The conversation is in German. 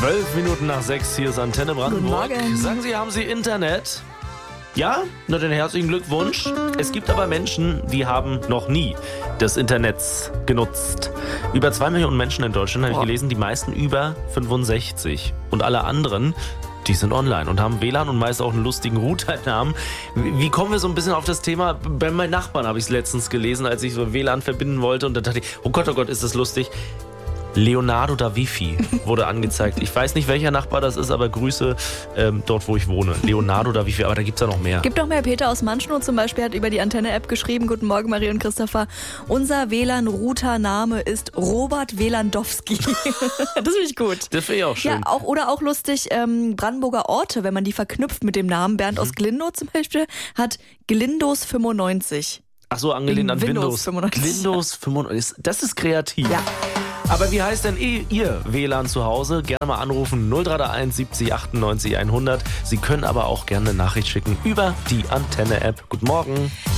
12:05, hier ist Antenne Brandenburg. Guten Morgen. Sagen Sie, haben Sie Internet? Ja? Na dann herzlichen Glückwunsch. Es gibt aber Menschen, die haben noch nie das Internet genutzt. Über 2 Millionen Menschen in Deutschland, habe ich gelesen, die meisten über 65. Und alle anderen, die sind online und haben WLAN und meist auch einen lustigen Routernamen. Wie kommen wir so ein bisschen auf das Thema? Bei meinen Nachbarn habe ich es letztens gelesen, als ich so WLAN verbinden wollte. Und da dachte ich, oh Gott, ist das lustig. Leonardo da Wifi wurde angezeigt. Ich weiß nicht, welcher Nachbar das ist, aber Grüße dort, wo ich wohne. Leonardo da Wifi, aber da gibt es ja noch mehr. Gibt noch mehr. Peter aus Manschnow zum Beispiel hat über die Antenne-App geschrieben: Guten Morgen, Marie und Christopher. Unser WLAN-Router-Name ist Robert Wlandowski. Das finde ich gut. Das finde ich auch schön. Ja, auch lustig, Brandenburger Orte, wenn man die verknüpft mit dem Namen. Bernd aus Glindow zum Beispiel hat Glindos 95. Ach so, angelehnt an Windows 95. Windows 95. Das ist kreativ. Ja. Aber wie heißt denn Ihr WLAN zu Hause? Gerne mal anrufen 0331 70 98 100. Sie können aber auch gerne eine Nachricht schicken über die Antenne-App. Guten Morgen.